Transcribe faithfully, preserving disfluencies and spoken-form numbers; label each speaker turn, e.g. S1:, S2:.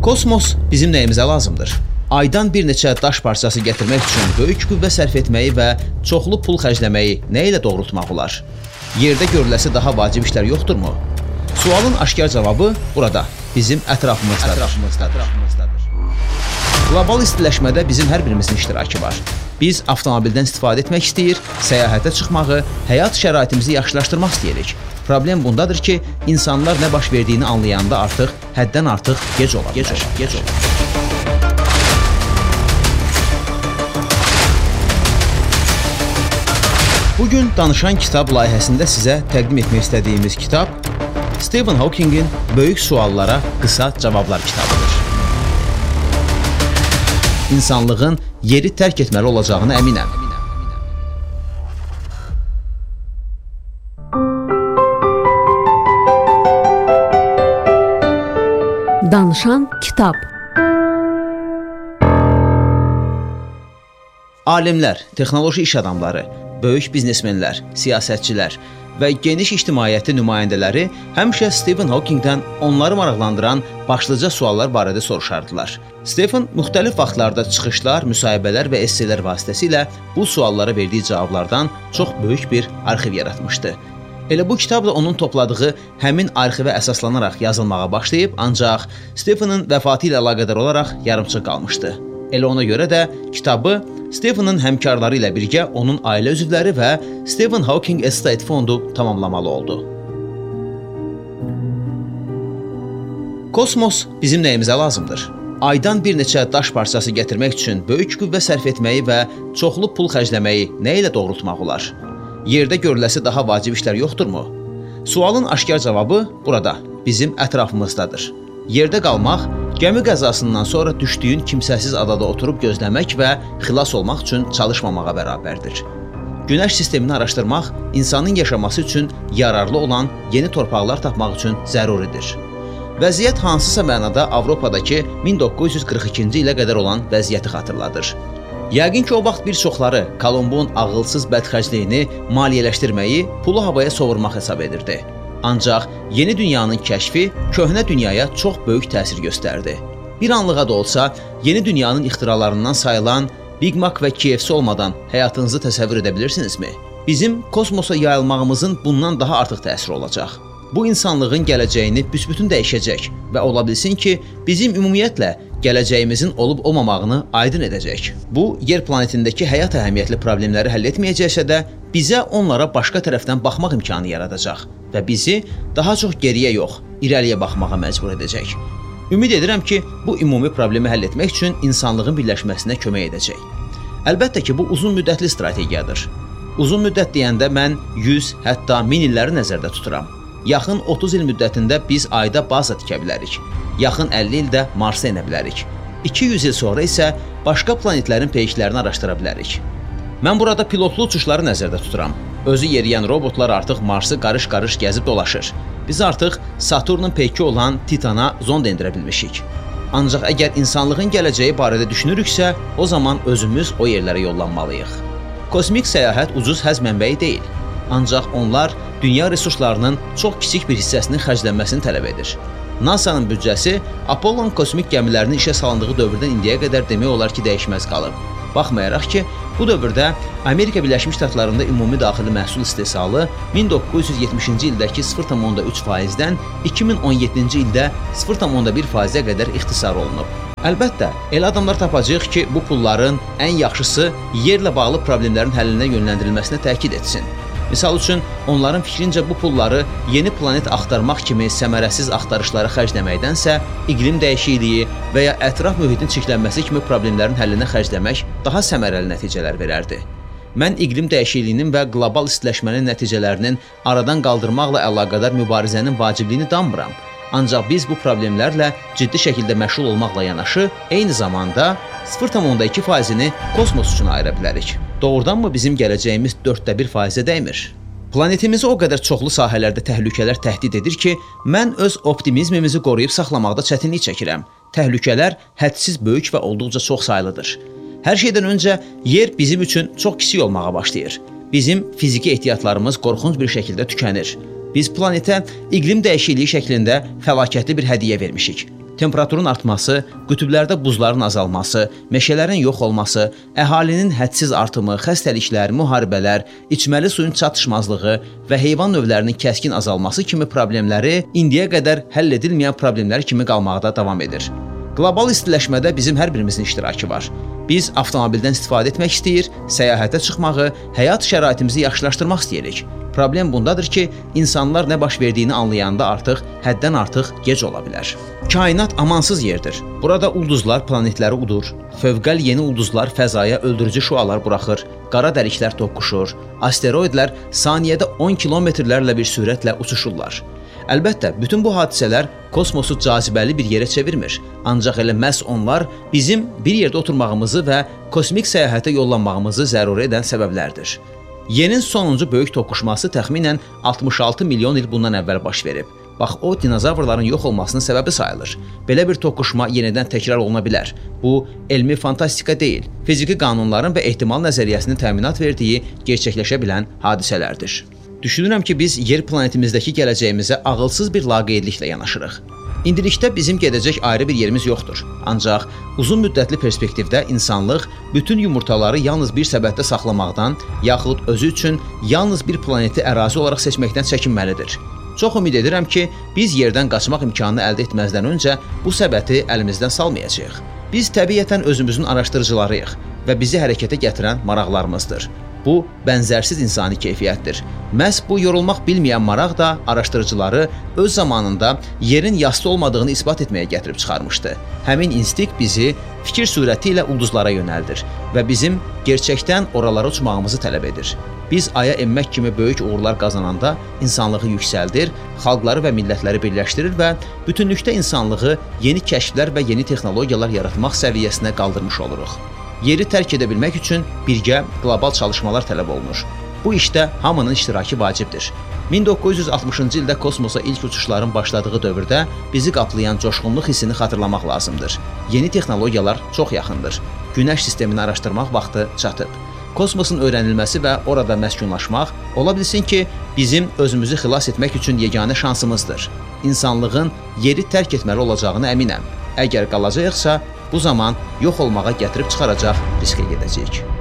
S1: Kosmos bizim nəyimizə lazımdır? Aydan bir neçə daş parçası gətirmək üçün böyük qüvvə sərf etməyi və çoxlu pul xərcləməyi nə ilə doğrultmaq olar? Yerdə görüləsi daha vacib işlər yoxdurmu? Sualın aşkar cavabı burada, bizim ətrafımızdadır. ətrafımızdadır. Qlobal istiləşmədə bizim hər birimizin iştirakı var. Biz avtomobildən istifadə etmək istəyir, səyahətə çıxmağı, həyat şəraitimizi yaxşılaşdırmaq istəyirik. Problem bundadır ki, insanlar nə baş verdiyini anlayanda artıq həddən artıq gec ola bilər. Gec ola. Bugün Danışan Kitab layihəsində sizə təqdim etmək istədiyimiz kitab Stephen Hawkingin Böyük Suallara Qısa Cavablar kitabıdır. İnsanlığın yeri tərk etməli olacağını əminəm.
S2: Danışan Kitab.
S1: Alimlər, texnoloji iş adamları, böyük biznesmenlər, siyasətçilər və geniş ictimaiyyəti nümayəndələri həmişə Stephen Hawkingdən onları maraqlandıran başlıca suallar barədə soruşardılar. Stephen müxtəlif vaxtlarda çıxışlar, müsahibələr və esselər vasitəsilə bu suallara verdiyi cavablardan çox böyük bir arxiv yaratmışdı. Elə bu kitab da onun topladığı həmin arxivə əsaslanaraq yazılmağa başlayıb, ancaq Stephen'ın vəfatı ilə əlaqədar olaraq yarımçıq qalmışdı. Elə ona görə də kitabı Stephen'ın həmkarları ilə birgə onun ailə üzvləri və Stephen Hawking Estate fondu tamamlamalı oldu. Kosmos bizim nəyimizə lazımdır? Aydan bir neçə daş parçası gətirmək üçün böyük qüvvə sərf etməyi və çoxlu pul xərcləməyi nə ilə doğrultmaq olar? Yerdə görüləsi daha vacib işlər yoxdurmu? Sualın aşkar cavabı burada, bizim ətrafımızdadır. Yerdə qalmaq, gəmi qəzasından sonra düşdüyün kimsəsiz adada oturub gözləmək və xilas olmaq üçün çalışmamağa bərabərdir. Günəş sistemini araşdırmaq, insanın yaşaması üçün yararlı olan yeni torpaqlar tapmaq üçün zəruridir. Vəziyyət hansısa mənada Avropadakı min doqquz yüz qırx ikinci ilə qədər olan vəziyyəti xatırladır. Yəqin ki, o vaxt bir çoxları Kolumbun ağılsız bədxərcliyini maliyyələşdirməyi pulu havaya sovurmaq hesab edirdi. Ancaq yeni dünyanın kəşfi köhnə dünyaya çox böyük təsir göstərdi. Bir anlığa da olsa, yeni dünyanın ixtiralarından sayılan Big Mac və K F C olmadan həyatınızı təsəvvür edə bilirsinizmi? Bizim kosmosa yayılmağımızın bundan daha artıq təsiri olacaq. Bu insanlığın gələcəyini büsbütün dəyişəcək və ola bilsin ki, bizim ümumiyyətlə gələcəyimizin olub-olmamağını aydın edəcək. Bu, yer planetindəki həyat əhəmiyyətli problemləri həll etməyəcəksə də, bizə onlara başqa tərəfdən baxmaq imkanı yaradacaq və bizi daha çox geriyə yox, irəliyə baxmağa məcbur edəcək. Ümid edirəm ki, bu ümumi problemi həll etmək üçün insanlığın birləşməsinə kömək edəcək. Əlbəttə ki, bu uzun müddətli strategiyadır. Uzun müddət deyəndə mən yüz, hətta min illəri nəzərdə tuturam. Yaxın otuz il müddətində biz ayda baza tikə bilərik. Yaxın əlli ildə Marsa enə bilərik. iki yüz il sonra isə başqa planetlərin peyklərini araşdıra bilərik. Mən burada pilotlu uçuşları nəzərdə tuturam. Özü yeriyən robotlar artıq Marsı qarış-qarış gəzib dolaşır. Biz artıq Saturnun peyki olan Titana zond endirə bilmişik. Ancaq əgər insanlığın gələcəyi barədə düşünürüksə, o zaman özümüz o yerlərə yollanmalıyıq. Kosmik səyahət ucuz həzz mənbəyi deyil. Ancaq onlar dünya resurslarının çox kiçik bir hissəsinin xərclənməsini tələb edir. NASA'nın büdcəsi Apollon kosmik gəmilərinin işə salındığı dövrdən indiyə qədər demək olar ki, dəyişməz qalıb. Baxmayaraq ki, bu dövrdə Amerika Birləşmiş Ştatlarında ümumi daxili məhsul istehsalı min doqquz yüz yetmişinci ildəki sıfır tam onda üç faizdən iki min on yeddinci ildə sıfır tam onda bir faizə qədər ixtisar olunub. Əlbəttə, elə adamlar tapacağıq ki, bu pulların ən yaxşısı yerlə bağlı problemlərin həllinə yönləndirilməsinə təkid etsin. Misal üçün, onların fikrincə bu pulları yeni planet axtarmaq kimi səmərəsiz axtarışlara xərcləməkdənsə, iqlim dəyişikliyi və ya ətraf mühitin çirklənməsi kimi problemlərin həllinə xərcləmək daha səmərəli nəticələr verərdi. Mən iqlim dəyişikliyinin və qlobal istiləşmənin nəticələrinin aradan qaldırmaqla əlaqədar mübarizənin vacibliyini danmıram. Ancaq biz bu problemlərlə ciddi şəkildə məşğul olmaqla yanaşı, eyni zamanda sıfır tam onda iki faizini kosmos üçün ayıra bilərik. Doğrudanmı bizim gələcəyimiz dörddə bir faizə dəymir? Planetimizi o qədər çoxlu sahələrdə təhlükələr təhdid edir ki, mən öz optimizmimizi qoruyub saxlamaqda çətinlik çəkirəm. Təhlükələr hədsiz böyük və olduqca çox sayılıdır. Hər şeydən öncə yer bizim üçün çox kiçik olmağa başlayır. Bizim fiziki ehtiyatlarımız qorxunc bir şəkildə tükənir. Biz planetə iqlim dəyişikliyi şəklində fəlakətli bir hədiyyə vermişik. Temperaturun artması, qütblərdə buzların azalması, meşələrin yox olması, əhalinin hədsiz artımı, xəstəliklər, müharibələr, içməli suyun çatışmazlığı və heyvan növlərinin kəskin azalması kimi problemləri indiyə qədər həll edilməyən problemlər kimi qalmaqda davam edir. Qlobal istiləşmədə bizim hər birimizin iştirakı var. Biz avtomobildən istifadə etmək istəyir, səyahətə çıxmağı, həyat şəraitimizi yaxşılaşdırmaq istəyirik. Problem bundadır ki, insanlar nə baş verdiyini anlayanda artıq həddən artıq gec ola bilər. Kainat amansız yerdir. Burada ulduzlar planetləri udur, fövqəl yeni ulduzlar fəzaya öldürücü şüalar buraxır, qara dəliklər toqquşur, asteroidlər saniyədə on kilometrlərlə bir sürətlə uçuşurlar. Əlbəttə, bütün bu hadisələr kosmosu cazibəli bir yerə çevirmir. Ancaq elə məhz onlar bizim bir yerdə oturmağımızı və kosmik səyahətə yollanmağımızı zəruri edən səbəblərdir. Yerin sonuncu böyük toqquşması təxminən altmış altı milyon il bundan əvvəl baş verib. Bax, o dinozavrların yox olmasının səbəbi sayılır. Belə bir toqquşma yenidən təkrar oluna bilər. Bu, elmi fantastika deyil, fiziki qanunların və ehtimal nəzəriyyəsinin təminat verdiyi gerçəkləşə bilən hadisələrdir. Düşünürəm ki, biz yer planetimizdəki gələcəyimizə ağılsız bir laqeydliklə yanaşırıq. İndilikdə bizim gedəcək ayrı bir yerimiz yoxdur. Ancaq uzun müddətli perspektivdə insanlıq bütün yumurtaları yalnız bir səbətdə saxlamaqdan, yaxud özü üçün yalnız bir planeti ərazi olaraq seçməkdən çəkinməlidir. Çox ümid edirəm ki, biz yerdən qaçmaq imkanını əldə etməzdən öncə bu səbəti əlimizdən salmayacağıq. Biz təbiətən özümüzün araşdırıcılarıyıq və bizi hərəkətə gətirən maraqlarımızdır. Bu, bənzərsiz insani keyfiyyətdir. Məhz bu yorulmaq bilməyən maraq da araşdırıcıları öz zamanında yerin yastı olmadığını isbat etməyə gətirib çıxarmışdı. Həmin instinkt bizi fikir surəti ilə ulduzlara yönəldir və bizim gerçəkdən oralara uçmağımızı tələb edir. Biz aya enmək kimi böyük uğurlar qazananda insanlığı yüksəldir, xalqları və millətləri birləşdirir və bütünlükdə insanlığı yeni kəşflər və yeni texnologiyalar yaratmaq səviyyəsinə qaldırmış oluruq. Yeri tərk edə bilmək üçün birgə qlobal çalışmalar tələb olunur. Bu işdə hamının iştirakı vacibdir. min doqquz yüz altmışıncı ildə kosmosa ilk uçuşların başladığı dövrdə bizi qaplayan coşğunluq hissini xatırlamaq lazımdır. Yeni texnologiyalar çox yaxındır. Günəş sistemini araşdırmaq vaxtı çatıb. Kosmosun öyrənilməsi və orada məskunlaşmaq ola bilsin ki, bizim özümüzü xilas etmək üçün yeganə şansımızdır. İnsanlığın yeri tərk etməli olacağını əminəm. Əgər qalacaqsa, bu zaman yox olmağa gətirib çıxaracaq riskə gedəcəyik.